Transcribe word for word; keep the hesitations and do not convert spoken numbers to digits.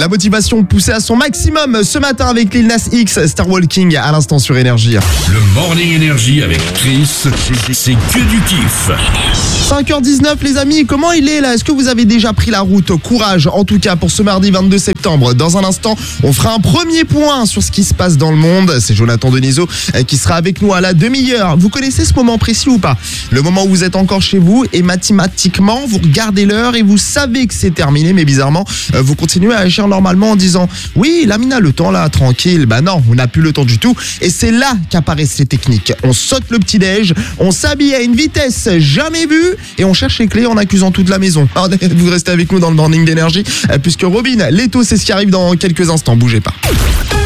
La motivation poussée à son maximum ce matin avec Lil Nas X, Star Walking à l'instant sur Énergie. Le Morning Énergie avec Chris, c'est que du kiff. cinq heures dix-neuf les amis, comment il est là? Est-ce que vous avez déjà pris la route? Courage en tout cas pour ce mardi vingt-deux septembre. Dans un instant, on fera un premier point sur ce qui se passe dans le monde. C'est Jonathan Denisot qui sera avec nous à la demi-heure. Vous connaissez ce moment précis ou pas? Le moment où vous êtes encore chez vous et mathématiquement, vous regardez l'heure et vous savez que c'est terminé, mais bizarrement, vous continuez à agir normalement en disant « Oui, Lamina, le temps là, tranquille. » Bah non, on n'a plus le temps du tout. Et c'est là qu'apparaissent ces techniques. On saute le petit-déj, on s'habille à une vitesse jamais vue et on cherche les clés en accusant toute la maison. Alors, vous restez avec nous dans le Morning d'Énergie puisque Robin, Leto, c'est ce qui arrive dans quelques instants. Bougez pas.